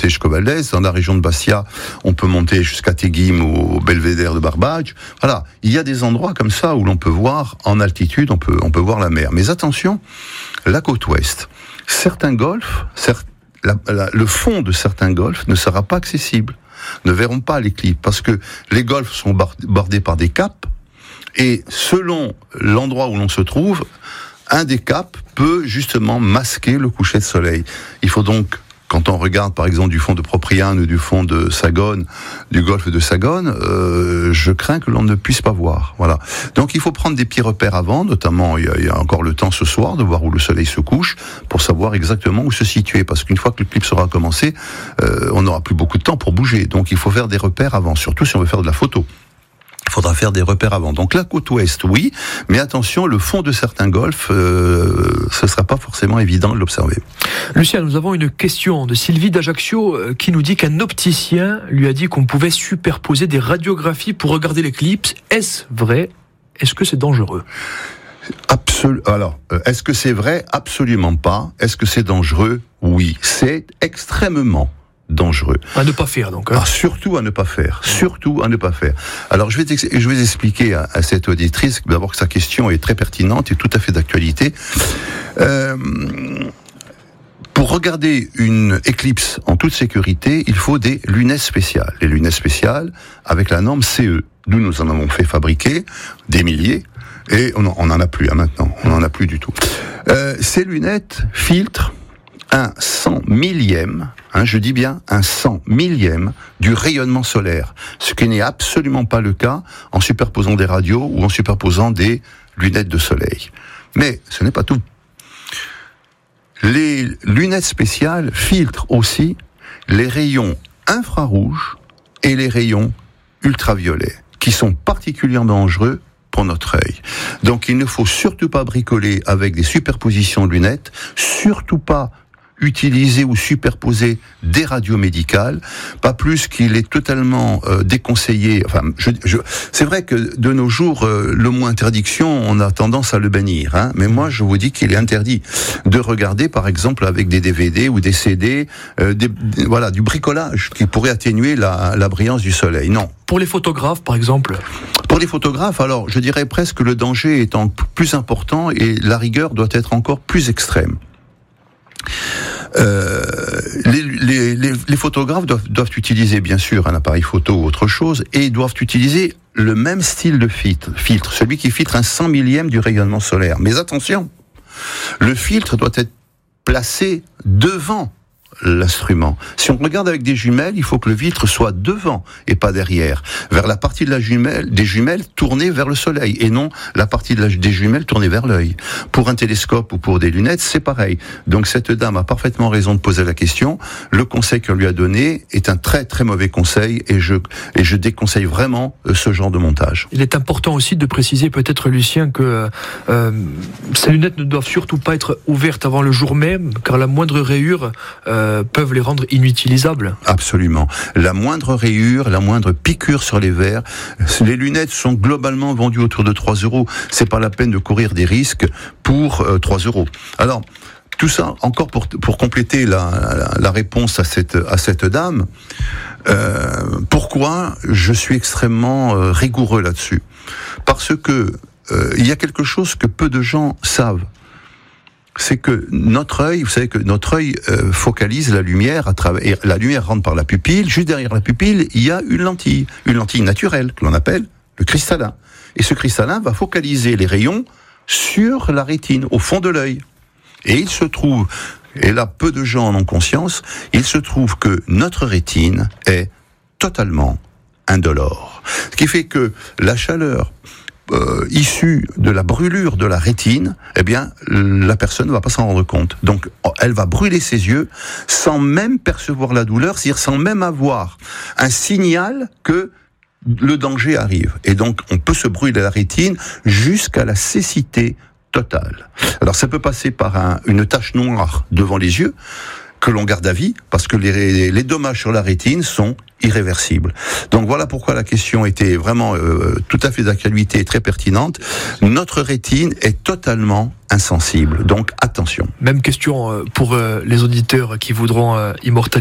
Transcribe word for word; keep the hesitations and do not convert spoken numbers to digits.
monter jusqu'au Val d'Ez. Dans la région de Bastia, on peut monter jusqu'à Teguim ou au Belvédère de Barbadj. Voilà, il y a des endroits comme ça où l'on peut voir en altitude, on peut, on peut voir la mer. Mais attention, la côte ouest, certains golfs, certes, la, la, le fond de certains golfs ne sera pas accessible, ne verront pas l'éclipse, parce que les golfs sont bordés par des caps, et selon l'endroit où l'on se trouve, un des caps peut justement masquer le coucher de soleil. Il faut donc, quand on regarde par exemple du fond de Propriane ou du fond de Sagone, du golfe de Sagone, euh, je crains que l'on ne puisse pas voir. Voilà. Donc il faut prendre des petits repères avant, notamment il y, a, il y a encore le temps ce soir de voir où le soleil se couche, pour savoir exactement où se situer. Parce qu'une fois que l'éclipse aura commencé, euh, on n'aura plus beaucoup de temps pour bouger. Donc il faut faire des repères avant, surtout si on veut faire de la photo. Il faudra faire des repères avant. Donc la côte ouest, oui, mais attention, le fond de certains golfs, euh, ce ne sera pas forcément évident de l'observer. Lucien, nous avons une question de Sylvie d'Ajaccio euh, qui nous dit qu'un opticien lui a dit qu'on pouvait superposer des radiographies pour regarder l'éclipse. Est-ce vrai ? Est-ce que c'est dangereux ? Absol- Alors, euh, est-ce que c'est vrai ? Absolument pas. Est-ce que c'est dangereux ? Oui. C'est extrêmement dangereux. À ne pas faire, donc. Hein. Ah, surtout à ne pas faire. Surtout à ne pas faire. Alors, je vais, t'ex- je vais expliquer à, à cette auditrice, d'abord que sa question est très pertinente et tout à fait d'actualité. Euh, pour regarder une éclipse en toute sécurité, il faut des lunettes spéciales. Les lunettes spéciales avec la norme C E. Nous, nous en avons fait fabriquer des milliers et on n'en a plus hein, maintenant. On n'en a plus du tout. Euh, ces lunettes filtrent un cent millième, hein, je dis bien un cent millième du rayonnement solaire, ce qui n'est absolument pas le cas en superposant des radios ou en superposant des lunettes de soleil. Mais ce n'est pas tout. Les lunettes spéciales filtrent aussi les rayons infrarouges et les rayons ultraviolets, qui sont particulièrement dangereux pour notre œil. Donc il ne faut surtout pas bricoler avec des superpositions de lunettes, surtout pas utiliser ou superposer des radios médicales, pas plus qu'il est totalement euh, déconseillé. Enfin, je, je, c'est vrai que de nos jours, euh, le mot interdiction, on a tendance à le bannir. Hein, mais moi, je vous dis qu'il est interdit de regarder, par exemple, avec des D V D ou des C D, euh, des, des, voilà, du bricolage qui pourrait atténuer la, la brillance du soleil. Non. Pour les photographes, par exemple. Pour les photographes, alors, je dirais presque que le danger étant plus important et la rigueur doit être encore plus extrême. Euh, les, les, les, les photographes doivent, doivent utiliser bien sûr un appareil photo ou autre chose et doivent utiliser le même style de filtre, filtre, celui qui filtre un cent millième du rayonnement solaire. Mais attention, le filtre doit être placé devant l'instrument. Si on regarde avec des jumelles, il faut que le filtre soit devant et pas derrière, vers la partie de la jumelle, des jumelles tournée vers le soleil et non la partie de la, des jumelles tournée vers l'œil. Pour un télescope ou pour des lunettes, c'est pareil. Donc cette dame a parfaitement raison de poser la question. Le conseil qu'on lui a donné est un très très mauvais conseil et je, et je déconseille vraiment ce genre de montage. Il est important aussi de préciser peut-être, Lucien, que euh, ces lunettes ne doivent surtout pas être ouvertes avant le jour même, car la moindre rayure euh, peuvent les rendre inutilisables. Absolument. La moindre rayure, la moindre piqûre sur les verres. Les lunettes sont globalement vendues autour de trois euros. C'est pas la peine de courir des risques pour euh, trois euros. Alors, tout ça, encore pour, pour compléter la, la, la réponse à cette, à cette dame, euh, pourquoi je suis extrêmement euh, rigoureux là-dessus ? Parce que euh, il y a quelque chose que peu de gens savent. C'est que notre œil, vous savez que notre œil euh, focalise la lumière à travers, la lumière rentre par la pupille. Juste derrière la pupille, il y a une lentille, une lentille naturelle que l'on appelle le cristallin. Et ce cristallin va focaliser les rayons sur la rétine, au fond de l'œil. Et il se trouve, et là peu de gens en ont conscience, il se trouve que notre rétine est totalement indolore. Ce qui fait que la chaleur Euh, issue de la brûlure de la rétine, eh bien, la personne ne va pas s'en rendre compte. Donc, elle va brûler ses yeux sans même percevoir la douleur, c'est-à-dire sans même avoir un signal que le danger arrive. Et donc, on peut se brûler la rétine jusqu'à la cécité totale. Alors, ça peut passer par un, une tache noire devant les yeux, que l'on garde à vie, parce que les, les dommages sur la rétine sont irréversibles. Donc voilà pourquoi la question était vraiment euh, tout à fait d'actualité et très pertinente. Notre rétine est totalement insensible, donc attention. Même question pour les auditeurs qui voudront immortaliser